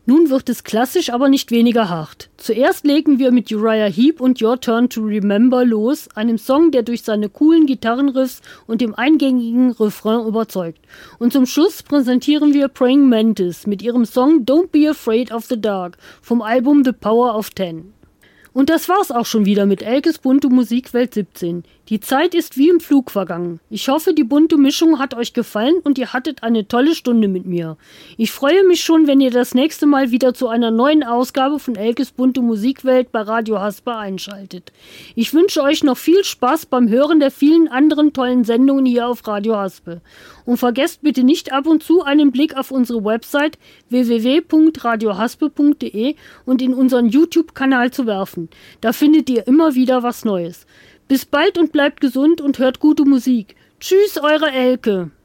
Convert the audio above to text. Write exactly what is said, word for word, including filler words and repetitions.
Nun wird es klassisch, aber nicht weniger hart. Zuerst legen wir mit Uriah Heep und Your Turn to Remember los, einem Song, der durch seine coolen Gitarrenriffs und dem eingängigen Refrain überzeugt. Und zum Schluss präsentieren wir Praying Mantis mit ihrem Song Don't Be Afraid of the Dark vom Album The Power of Ten. Und das war's auch schon wieder mit Elkes bunte Musikwelt siebzehn. Die Zeit ist wie im Flug vergangen. Ich hoffe, die bunte Mischung hat euch gefallen und ihr hattet eine tolle Stunde mit mir. Ich freue mich schon, wenn ihr das nächste Mal wieder zu einer neuen Ausgabe von Elkes bunte Musikwelt bei Radio Haspe einschaltet. Ich wünsche euch noch viel Spaß beim Hören der vielen anderen tollen Sendungen hier auf Radio Haspe. Und vergesst bitte nicht ab und zu einen Blick auf unsere Website w w w punkt radio haspe punkt d e und in unseren YouTube-Kanal zu werfen. Da findet ihr immer wieder was Neues. Bis bald und bleibt gesund und hört gute Musik. Tschüss, eure Elke.